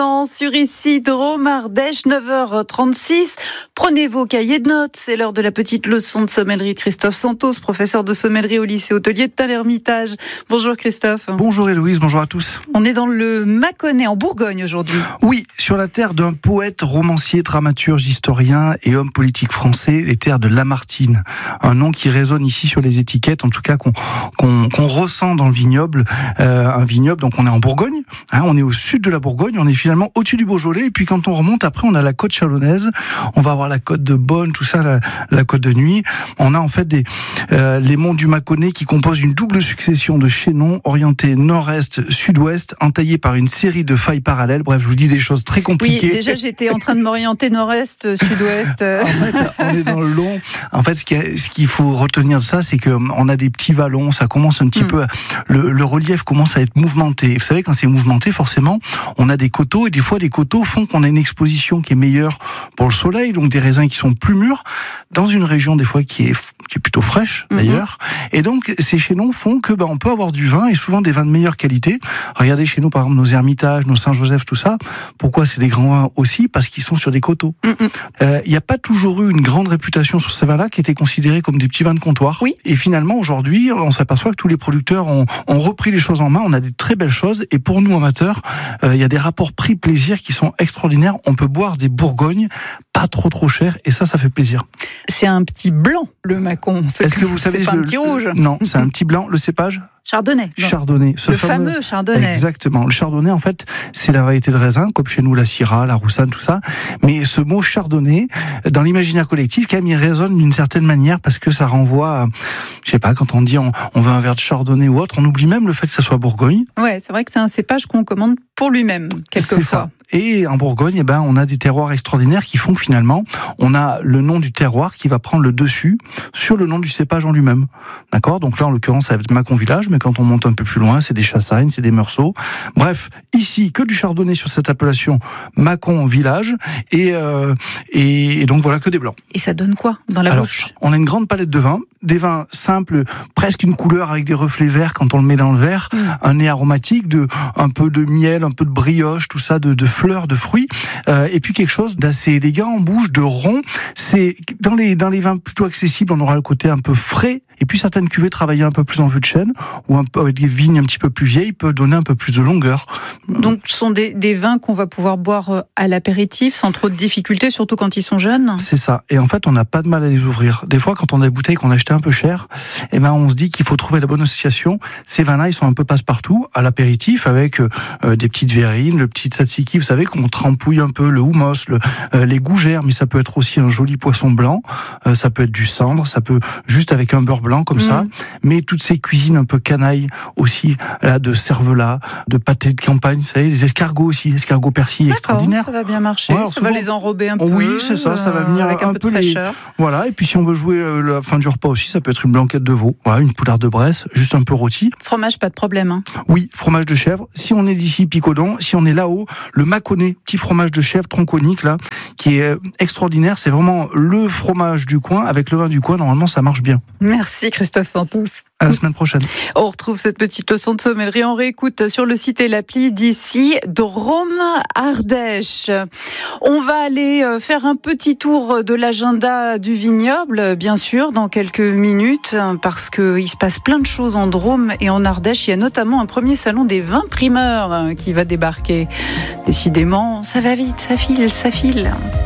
Sur ici, Drôme, Ardèche, 9h36. Prenez vos cahiers de notes. C'est l'heure de la petite leçon de sommellerie de Christophe Santos, professeur de sommellerie au lycée hôtelier de Thalermitage. Bonjour Christophe. Bonjour Héloïse, bonjour à tous. On est dans le Mâconnais, en Bourgogne aujourd'hui. Oui, sur la terre d'un poète, romancier, dramaturge, historien et homme politique français, les terres de Lamartine. Un nom qui résonne ici sur les étiquettes, en tout cas qu'on ressent dans le vignoble. Un vignoble, donc on est en Bourgogne, on est au sud de la Bourgogne, on est finalement au-dessus du Beaujolais, et puis quand on remonte, après on a la côte chalonnaise, on va avoir la côte de Beaune, tout ça, la côte de Nuit. On a en fait les monts du Mâconnais qui composent une double succession de chaînons orientés nord-est, sud-ouest, entaillés par une série de failles parallèles. Bref, je vous dis des choses très compliquées. Oui, déjà j'étais en train de m'orienter nord-est, sud-ouest. En fait, on est dans le long. En fait, ce qu'il faut retenir de ça, c'est qu'on a des petits vallons, ça commence un petit peu, le relief commence à être mouvementé. Vous savez, quand c'est mouvementé, forcément, on a des coteaux, et des fois, les coteaux font qu'on a une exposition qui est meilleure pour le soleil, donc des raisins qui sont plus mûrs, dans une région, des fois, qui est plutôt fraîche, d'ailleurs. Et donc, ces chaînons font que, on peut avoir du vin, et souvent des vins de meilleure qualité. Regardez chez nous, par exemple, nos Hermitages, nos Saint-Joseph, tout ça. Pourquoi c'est des grands vins aussi? Parce qu'ils sont sur des coteaux. Il n'y a pas toujours eu une grande réputation sur ces vins-là, qui étaient considérés comme des petits vins de comptoir. Oui. Et finalement, aujourd'hui, on s'aperçoit que tous les producteurs ont repris les choses en main. On a des très belles choses. Et pour nous, amateurs, il y a des rapports prix-plaisir qui sont extraordinaires. On peut boire des Bourgognes pas trop cher, et ça fait plaisir. C'est un petit blanc, le Mâcon. Est-ce que vous savez, c'est pas un petit rouge? Non, c'est un petit blanc. Le cépage? Chardonnay. Chardonnay. Le fameux Chardonnay. Exactement. Le Chardonnay, en fait, c'est la variété de raisin, comme chez nous la Syrah, la Roussanne, tout ça. Mais ce mot Chardonnay, dans l'imaginaire collectif, quand même, il résonne d'une certaine manière, parce que ça renvoie, je sais pas, quand on dit on veut un verre de Chardonnay ou autre, on oublie même le fait que ça soit Bourgogne. Ouais, c'est vrai que c'est un cépage qu'on commande pour lui-même, quelquefois. C'est ça. Et en Bourgogne, on a des terroirs extraordinaires qui font que finalement, on a le nom du terroir qui va prendre le dessus sur le nom du cépage en lui-même. D'accord? Donc là, en l'occurrence, ça va être Mâcon Village, mais quand on monte un peu plus loin, c'est des Chassagnes, c'est des Meursault. Bref, ici, que du Chardonnay sur cette appellation Mâcon Village, et donc voilà, que des blancs. Et ça donne quoi dans la bouche? On a une grande palette de vins, des vins simples, presque une couleur avec des reflets verts quand on le met dans le verre, un nez aromatique, un peu de miel, un peu de brioche, tout ça, de fleurs, de fruits, et puis quelque chose d'assez élégant en bouche, de rond. C'est dans les vins plutôt accessibles, on aura le côté un peu frais, et puis certaines cuvées travaillées un peu plus en vue de chêne, ou un peu avec des vignes un petit peu plus vieilles, peuvent donner un peu plus de longueur. Donc ce sont des vins qu'on va pouvoir boire à l'apéritif sans trop de difficultés, surtout quand ils sont jeunes. C'est ça. Et en fait, on n'a pas de mal à les ouvrir. Des fois, quand on a des bouteilles qu'on a achetées un peu chères, on se dit qu'il faut trouver la bonne association. Ces vins-là, ils sont un peu passe-partout à l'apéritif, avec des petites verrines, le petit tzatziki, vous savez, qu'on trempouille un peu, le houmos, les gougères, mais ça peut être aussi un joli poisson blanc, ça peut être du cendre, ça peut juste avec un beurre blanc comme ça, mais toutes ces cuisines un peu canailles aussi, là, de cervelas, de pâté de campagne, vous savez, des escargots aussi, escargots persillés extraordinaires. Ça va bien marcher, ça va les enrober un peu. Oui, c'est ça, ça va venir avec un peu de fraîcheur. Voilà, et puis si on veut jouer la fin du repas aussi, ça peut être une blanquette de veau, voilà, une poularde de Bresse, juste un peu rôti. Fromage, pas de problème. Oui, fromage de chèvre. Si on est d'ici, Picodon, si on est là-haut, le Mâconnais, petit fromage de chèvre tronconique, là, qui est extraordinaire, c'est vraiment le fromage du coin, avec le vin du coin, normalement ça marche bien. Merci Christophe Santos. À la semaine prochaine. On retrouve cette petite leçon de sommellerie, on réécoute sur le site et l'appli d'ici, Drôme, Ardèche. On va aller faire un petit tour de l'agenda du vignoble, bien sûr, dans quelques minutes, parce qu'il se passe plein de choses en Drôme et en Ardèche. Il y a notamment un premier salon des vins primeurs qui va débarquer. Décidément, ça va vite, ça file.